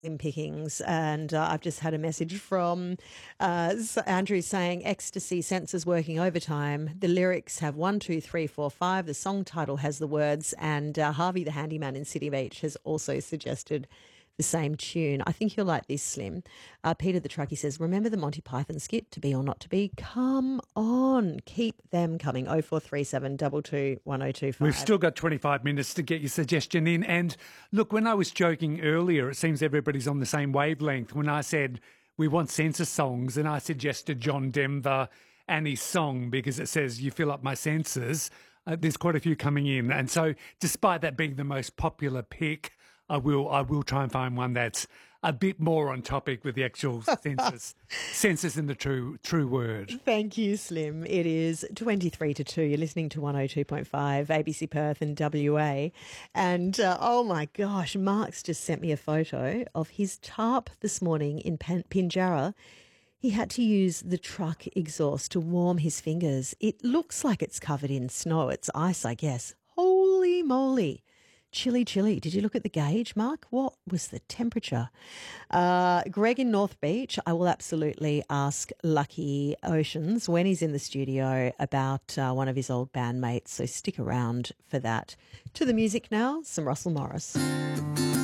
slim pickings, and I've just had a message from Andrew saying ecstasy senses working overtime. The lyrics have 1, 2, 3, 4, 5. The song title has the words, and Harvey the handyman in City Beach has also suggested the same tune. I think you'll like this, Slim. Peter the Truckie says, remember the Monty Python skit, To Be or Not To Be? Come on, keep them coming. 0437 22 1025. We've still got 25 minutes to get your suggestion in. And look, when I was joking earlier, it seems everybody's on the same wavelength. When I said we want census songs and I suggested John Denver and his song because it says you fill up my senses, there's quite a few coming in. And so despite that being the most popular pick, I will try and find one that's a bit more on topic with the actual census in the true word. Thank you, Slim. It is 23 to 2. You're listening to 102.5 ABC Perth and WA. And oh my gosh, Mark's just sent me a photo of his tarp this morning in Pinjarra. He had to use the truck exhaust to warm his fingers. It looks like it's covered in snow. It's ice, I guess. Holy moly. Chilly, chilly. Did you look at the gauge, Mark? What was the temperature? Greg in North Beach, I will absolutely ask Lucky Oceans when he's in the studio about one of his old bandmates, so stick around for that. To the music now, some Russell Morris.